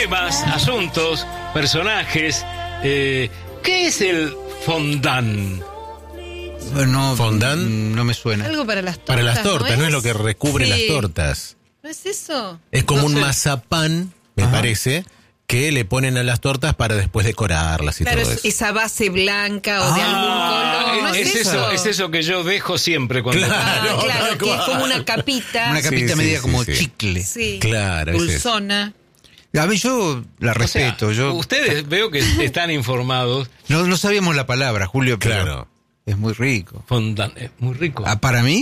temas, asuntos, personajes. ¿Qué es el fondant? Bueno, ¿Fondant? No me suena. Algo para las tortas. Para las tortas, ¿no es lo que recubre Sí. las tortas? ¿No es eso? Es como No un sé. mazapán, me parece, que le ponen a las tortas para después decorarlas y Claro, todo es eso. esa base blanca o de algún color. ¿No es eso que yo dejo siempre cuando... Claro. Claro, que es como una capita. Una capita Sí, media sí, como sí, sí. chicle. Sí. Claro, es eso. Dulzona. A mí yo la O sea, respeto. ustedes veo que están informados. No sabíamos la palabra, Julio, pero Claro. es muy rico. Fondant, es muy rico. Para mí,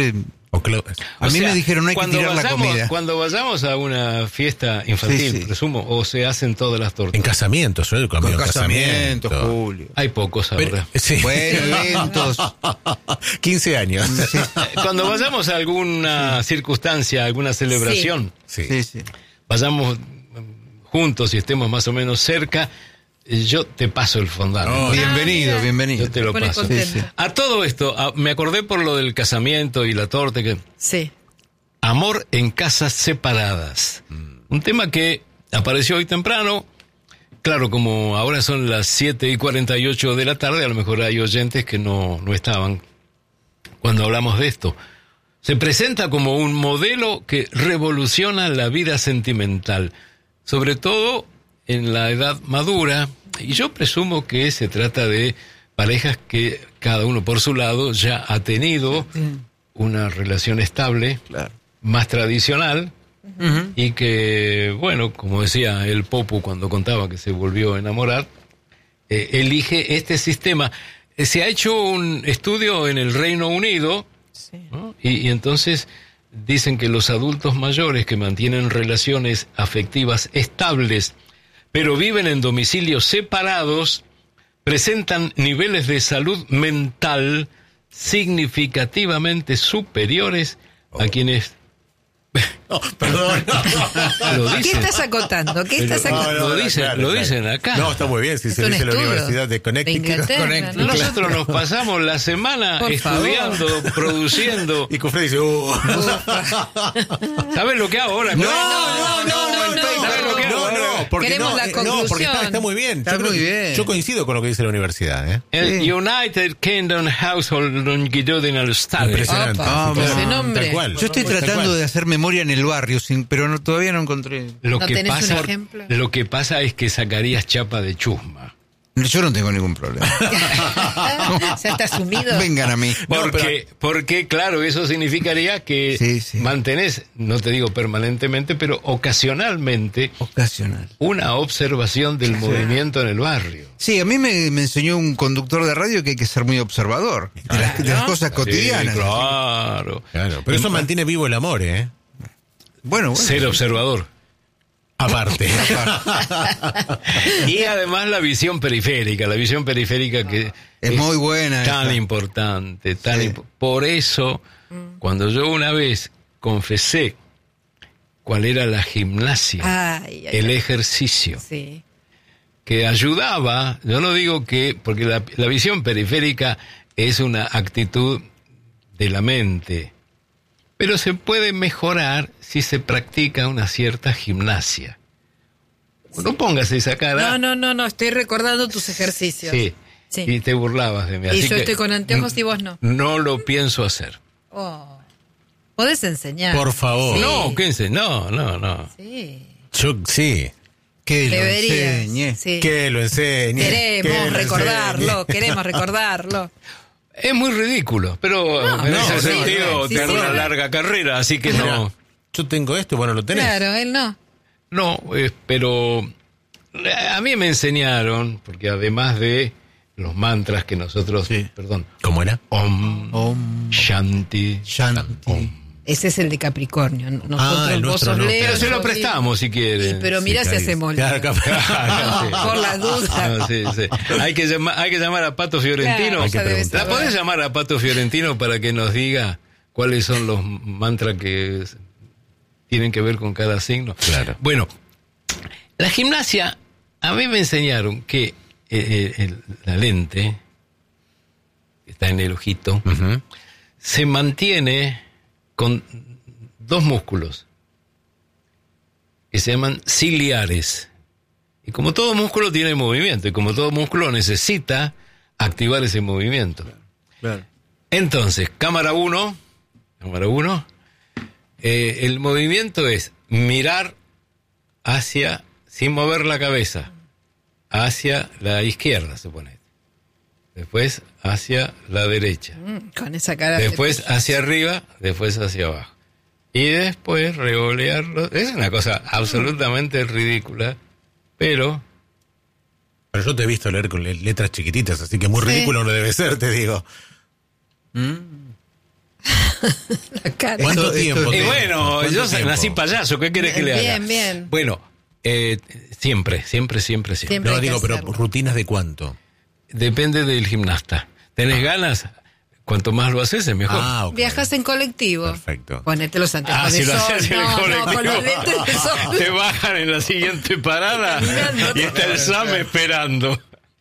a mí me dijeron no hay que cuando tirar la comida. Cuando vayamos a una fiesta infantil, Sí, sí. presumo, o se hacen todas las tortas. En casamientos, yo he comido Con en casamiento, casamiento. Julio. Hay pocos ahora. Sí. Bueno, eventos. 15 años. Sí, Cuando vayamos a alguna circunstancia, alguna celebración, sí, sí. vayamos juntos y estemos más o menos cerca, yo te paso el fondant. Oh, Bienvenido, bienvenido. Yo te lo Pone paso. contento. Sí, sí. A todo esto, me acordé por lo del casamiento y la torta, que Sí. amor en casas separadas. Un tema que apareció hoy temprano. Claro, como ahora son las 7:48 de la tarde, a lo mejor hay oyentes que no estaban cuando hablamos de esto. Se presenta como un modelo que revoluciona la vida sentimental, sobre todo en la edad madura, y yo presumo que se trata de parejas que cada uno por su lado ya ha tenido una relación estable, Claro. más tradicional, y que, bueno, como decía el Popu cuando contaba que se volvió a enamorar, elige este sistema. Se ha hecho un estudio en el Reino Unido, Sí. ¿no? Y entonces dicen que los adultos mayores que mantienen relaciones afectivas estables, pero viven en domicilios separados, presentan niveles de salud mental significativamente superiores a quienes... Perdón. Lo ¿Qué dicen. estás acotando? ¿Qué estás No, acotando? Lo dicen, claro, lo claro. dicen acá. No, está muy bien, si Es se un dice en la estudio Universidad de Connecticut. de Inglaterra, ¿no? Nosotros nos pasamos la semana Por estudiando, produciendo. Y Cufré dice, ¿Sabes lo que hago ahora? No, ¿Sabes lo que hago ahora? porque Queremos no, la no, porque conclusión. está muy bien. Está Yo creo muy que- bien. Yo coincido con lo que dice la universidad, ¿eh? El Sí. United Kingdom Household Longitudinal Study. Impresionante. Opa, Sí, ese claro. nombre. Tal cual. Yo estoy Tal tratando cual. de hacer memoria en el barrio, pero todavía no encontré. Lo ¿No que tenés un pasa, ejemplo? lo que pasa es que sacarías chapa de chusma. Yo no tengo ningún problema. Ya está asumido. Vengan a mí. Porque, claro, eso significaría que Sí, sí. mantenés, no te digo permanentemente, pero ocasionalmente Ocasional. una observación del movimiento en el barrio. Sí, a mí me enseñó un conductor de radio que hay que ser muy observador de las cosas cotidianas. Sí, claro. Claro, pero eso mantiene vivo el amor, ¿eh? Bueno, Ser observador. Aparte. Y además la visión periférica que es muy buena. tan esa. importante, Sí. Por eso, cuando yo una vez confesé cuál era la gimnasia, Ay, el ejercicio, Sí. que ayudaba, yo no digo que, porque la visión periférica es una actitud de la mente, pero se puede mejorar si se practica una cierta gimnasia. No pongas esa cara. No, estoy recordando tus ejercicios. Sí. Sí. Y te burlabas de mí. Y así yo que estoy con anteojos y vos no. No lo pienso hacer. Oh. Podés enseñar. Por favor. Sí. No, quédense. No. Sí. Yo, sí. Que lo Deberías. enseñe. Sí. Que lo enseñe. Queremos recordarlo. Es muy ridículo, pero No, en no, ese sí, sentido sí, tengo sí. una larga carrera, así que Mira, no. yo tengo esto, bueno, lo tenés. Claro, él no. No, pero a mí me enseñaron, porque además de los mantras que nosotros, Sí. perdón, ¿Cómo era? Om Shanti, Shanti. Ese es el de Capricornio. Nosotros, el vos nuestro sos no. Leo. Pero se yo lo Virgo. prestamos si quieren. Pero mirá Sí, si claro. hacemos Claro, lío. Claro, sí. Por la duda. No, sí. Hay que llamar a Pato Fiorentino. Claro, ya debes ¿La saber. podés llamar a Pato Fiorentino para que nos diga cuáles son los mantras que tienen que ver con cada signo? Claro. Bueno, la gimnasia, a mí me enseñaron que la lente, que está en el ojito, Ujú. se mantiene con dos músculos que se llaman ciliares. Y como todo músculo tiene movimiento, y como todo músculo necesita activar ese movimiento. Claro. Entonces, cámara 1, el movimiento es mirar hacia, sin mover la cabeza, hacia la izquierda, supone. Después hacia la derecha. Con esa cara. Después hacia arriba, después hacia abajo. Y después revolearlo. Es una cosa absolutamente ridícula, pero yo te he visto leer con letras chiquititas, así que muy ridículo no debe ser, te digo. La cara. ¿Cuánto tiempo? y bueno, ¿Cuánto yo tiempo? nací payaso, ¿qué querés que le haga? Bien. Bueno, siempre. Siempre. No, hay que digo, pero hacerlo. ¿rutinas de cuánto? Depende del gimnasta. ¿Tenés ganas? Cuanto más lo haces, es mejor. Ok. Viajas en colectivo. Perfecto. Ponete los anteojos Si de lo sol. haces en el No, colectivo, con los lentes de sol. te bajan en la siguiente parada Caminando. y está el SAM esperando.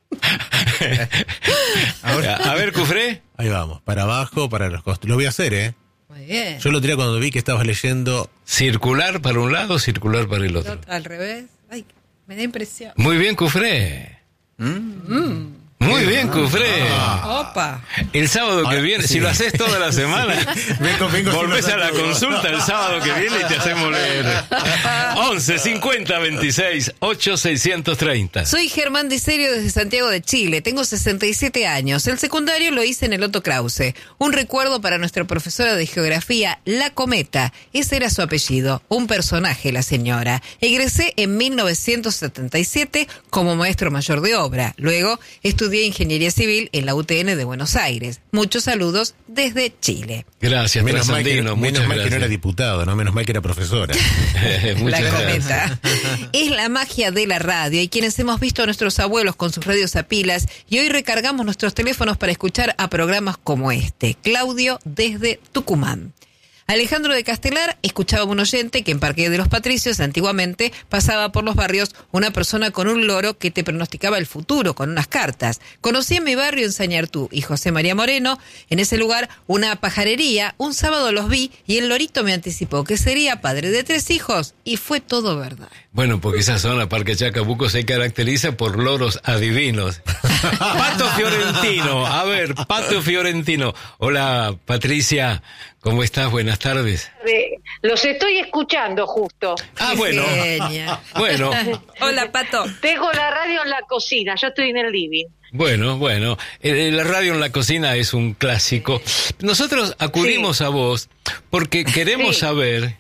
A ver, Cufré. Ahí vamos, para abajo, para los costados. Lo voy a hacer, ¿eh? Muy bien. Yo lo tiré cuando vi que estabas leyendo. Circular para un lado, circular para el otro. Al revés. Ay, me da impresión. Muy bien, Cufré. Muy bien, Cufré. Opa. El sábado que viene, si lo haces toda la semana, vengo volvés sin a la los consulta el sábado que viene y te hacemos leer. 11 50 26 8 630. Soy Germán Diserio desde Santiago de Chile. Tengo 67 años. El secundario lo hice en el Otto Krause. Un recuerdo para nuestra profesora de geografía, La Cometa. Ese era su apellido. Un personaje, la señora. Egresé en 1977 como maestro mayor de obra. Luego estudié Ingeniería Civil en la UTN de Buenos Aires. Muchos saludos desde Chile. Gracias, Menos mal, Trasandino. menos Muchas mal que no era gracias. diputado, ¿no? Menos mal que era profesora. Muchas La gracias. Cometa. Es la magia de la radio y quienes hemos visto a nuestros abuelos con sus radios a pilas y hoy recargamos nuestros teléfonos para escuchar a programas como este. Claudio desde Tucumán. Alejandro de Castelar escuchaba a un oyente que en Parque de los Patricios antiguamente pasaba por los barrios una persona con un loro que te pronosticaba el futuro con unas cartas. Conocí en mi barrio en Sañartú y José María Moreno, en ese lugar una pajarería, un sábado los vi y el lorito me anticipó que sería padre de 3 hijos y fue todo verdad. Bueno, porque esa zona, Parque Chacabuco, se caracteriza por loros adivinos. Pato Fiorentino, a ver, Pato Fiorentino. Hola, Patricia, ¿cómo estás? Buenas tardes. Los estoy escuchando justo. Bueno. Genia. Bueno, Hola, Pato. Tengo la radio en la cocina, yo estoy en el living. bueno. La radio en la cocina es un clásico. Nosotros acudimos a vos porque queremos saber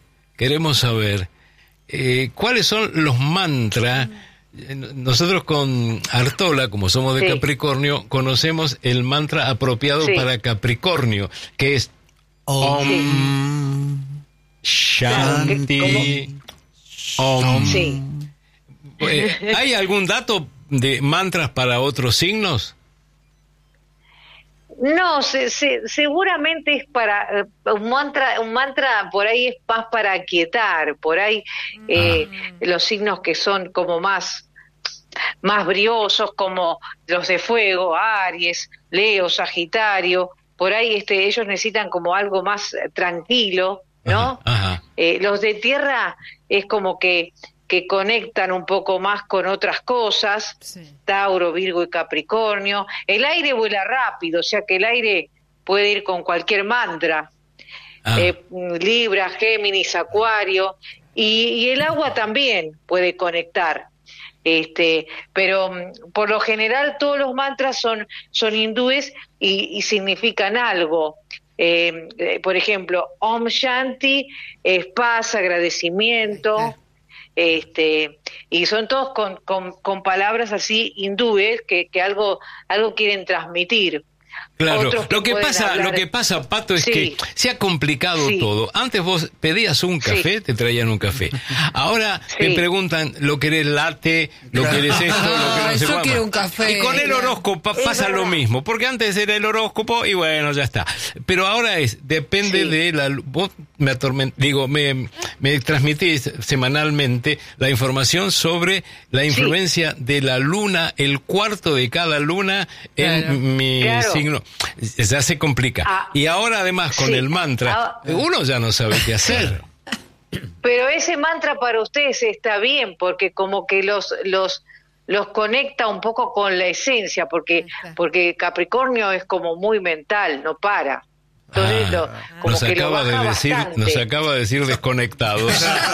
cuáles son los mantras. Nosotros con Artola, como somos de Capricornio, conocemos el mantra apropiado para Capricornio, que es Om Shanti Om. Sí. ¿Hay algún dato de mantras para otros signos? No, seguramente es para un mantra por ahí es más para aquietar, por ahí los signos que son como más briosos, como los de fuego, Aries, Leo, Sagitario, por ahí ellos necesitan como algo más tranquilo, ¿no? Ajá. Los de tierra es como que conectan un poco más con otras cosas, Tauro, Virgo y Capricornio. El aire vuela rápido, o sea que el aire puede ir con cualquier mantra. Libra, Géminis, Acuario, y el agua también puede conectar. Pero por lo general todos los mantras son hindúes y significan algo. Por ejemplo, Om Shanti es paz, agradecimiento. Y son todos con palabras así hindúes que algo quieren transmitir. Claro, Otros lo que pueden pasa, Pato, es que se ha complicado todo. Antes vos pedías un café, te traían un café. Ahora te preguntan, ¿lo querés latte? ¿Lo querés esto? ¿Lo querés no sé yo cuál quiero más? un café. Y con el horóscopo pasa lo mismo, porque antes era el horóscopo y bueno, ya está. Pero ahora depende de vos me transmitís semanalmente la información sobre la influencia de la luna, el cuarto de cada luna en mi signo. Ya se complica. Y ahora además con el mantra, uno ya no sabe qué hacer. Pero ese mantra para ustedes está bien, porque como que los conecta un poco con la esencia, porque Capricornio es como muy mental, no para. Entonces como que lo baja bastante. Nos acaba de decir desconectados.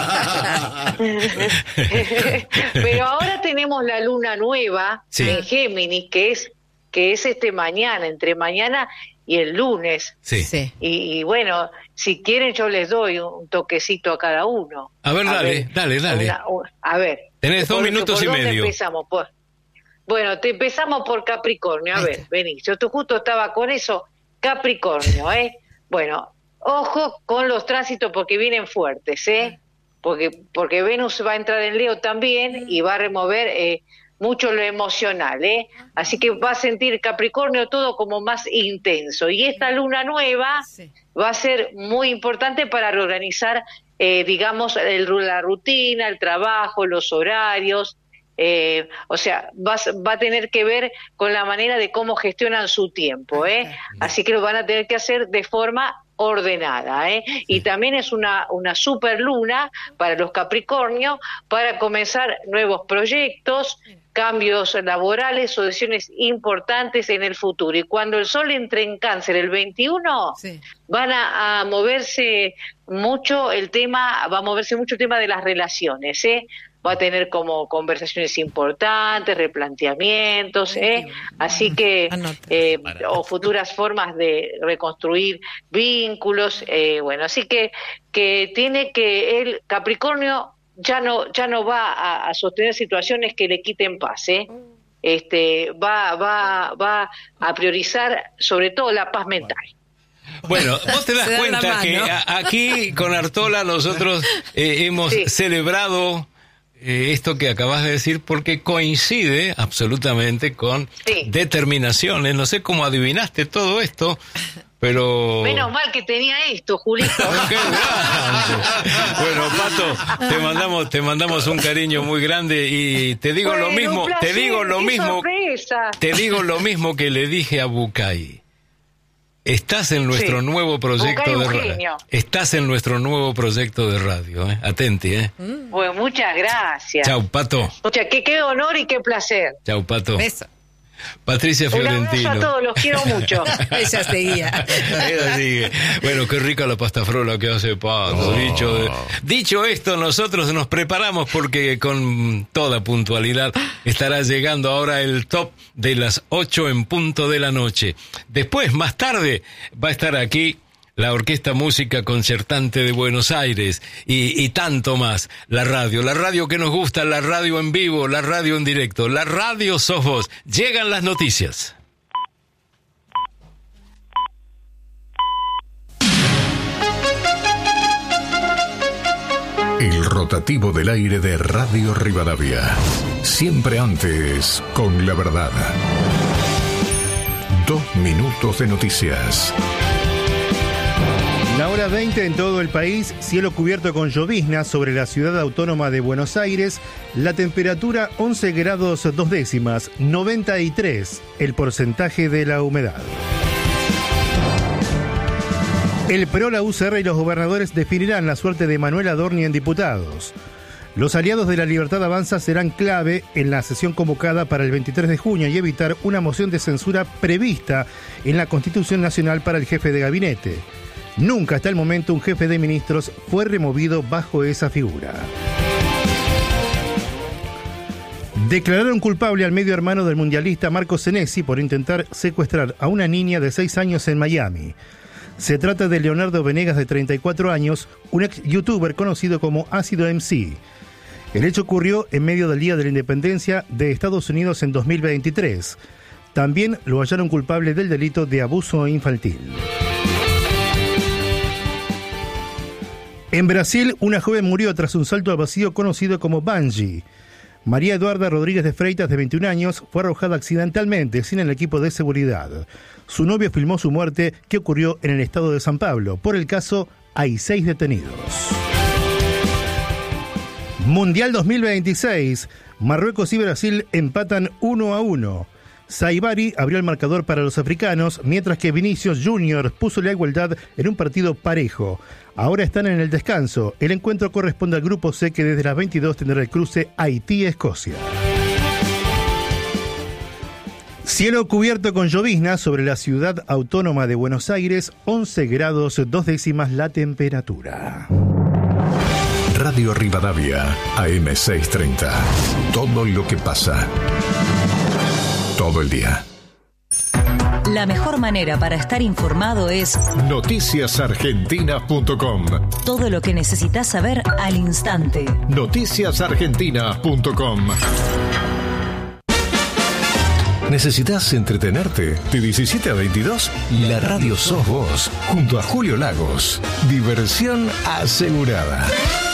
Pero ahora tenemos la luna nueva en Géminis, que es mañana, entre mañana y el lunes. Sí. Y bueno, si quieren yo les doy un toquecito a cada uno. A ver, dale. A ver. Tenés 2 minutos y medio. Empezamos? Empezamos por Capricornio. A ver, vení. Yo justo estaba con eso. Capricornio, Bueno, ojo con los tránsitos porque vienen fuertes, Porque Venus va a entrar en Leo también y va a remover mucho lo emocional, Así que va a sentir Capricornio todo como más intenso. Y esta luna nueva va a ser muy importante para reorganizar, digamos, la rutina, el trabajo, los horarios. O sea, va a tener que ver con la manera de cómo gestionan su tiempo, Así que lo van a tener que hacer de forma ordenada, Y también es una super luna para los Capricornios para comenzar nuevos proyectos, cambios laborales o decisiones importantes en el futuro. Y cuando el Sol entre en Cáncer el 21, van a moverse mucho el tema, de las relaciones, Va a tener como conversaciones importantes, replanteamientos, así que o futuras formas de reconstruir vínculos, así que tiene que el Capricornio ya no va a sostener situaciones que le quiten paz, va a priorizar sobre todo la paz mental. Bueno, vos te das cuenta que aquí con Artola nosotros hemos celebrado esto que acabas de decir, porque coincide absolutamente con determinaciones. No sé cómo adivinaste todo esto, pero... Menos mal que tenía esto, Julito. Bueno, Pato, te mandamos un cariño muy grande y te digo lo mismo, te digo lo mismo que le dije a Bucay. Estás en nuestro nuevo proyecto de radio. Estás en nuestro nuevo proyecto de radio, Atenti, Bueno, muchas gracias. Chau, Pato. Qué honor y qué placer. Chau, Pato. Beso. Patricia Fiorentino. Un abrazo a todos, los quiero mucho. Ella seguía. Ella sigue. Bueno, qué rica la pasta frola que hace Pato. Dicho esto, nosotros nos preparamos porque con toda puntualidad estará llegando ahora el top de las 8 en punto de la noche. Después, más tarde, va a estar aquí la Orquesta Música Concertante de Buenos Aires y tanto más. La radio que nos gusta, la radio en vivo, la radio en directo, la radio sos vos. Llegan las noticias. El rotativo del aire de Radio Rivadavia. Siempre antes con la verdad. 2 minutos de noticias. La hora 20 en todo el país, cielo cubierto con llovizna sobre la ciudad autónoma de Buenos Aires, la temperatura 11 grados 2 décimas, 93 el porcentaje de la humedad. El PRO, la UCR y los gobernadores definirán la suerte de Manuel Adorni en diputados. Los aliados de La Libertad Avanza serán clave en la sesión convocada para el 23 de junio y evitar una moción de censura prevista en la Constitución Nacional para el jefe de gabinete. Nunca hasta el momento un jefe de ministros fue removido bajo esa figura. Declararon culpable al medio hermano del mundialista Marco Senesi por intentar secuestrar a una niña de 6 años en Miami. Se trata de Leonardo Venegas, de 34 años, un ex youtuber conocido como Ácido MC. El hecho ocurrió en medio del Día de la Independencia de Estados Unidos en 2023. También lo hallaron culpable del delito de abuso infantil. En Brasil, una joven murió tras un salto al vacío conocido como bungee. María Eduarda Rodríguez de Freitas, de 21 años, fue arrojada accidentalmente sin el equipo de seguridad. Su novio filmó su muerte, que ocurrió en el estado de San Pablo. Por el caso, hay 6 detenidos. Mundial 2026. Marruecos y Brasil empatan 1-1. Saibari abrió el marcador para los africanos, mientras que Vinicius Jr. puso la igualdad en un partido parejo. Ahora están en el descanso. El encuentro corresponde al grupo C, que desde las 22 tendrá el cruce Haití-Escocia. Cielo cubierto con llovizna sobre la ciudad autónoma de Buenos Aires, 11 grados 2 décimas la temperatura. Radio Rivadavia, AM630. Todo lo que pasa. Todo el día. La mejor manera para estar informado es noticiasargentina.com. Todo lo que necesitas saber al instante. Noticiasargentina.com. ¿Necesitas entretenerte? De 17 a 22, la radio sos vos, junto a Julio Lagos. Diversión asegurada.